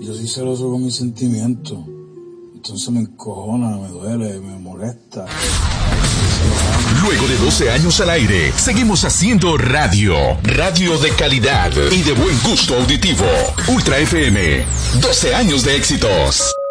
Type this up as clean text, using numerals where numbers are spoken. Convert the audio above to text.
Yo soy celoso con mis sentimientos. Entonces me encojona, me duele, me molesta. Luego de 12 años al aire, seguimos haciendo radio. Radio de calidad y de buen gusto auditivo. Ultra FM. 12 años de éxitos.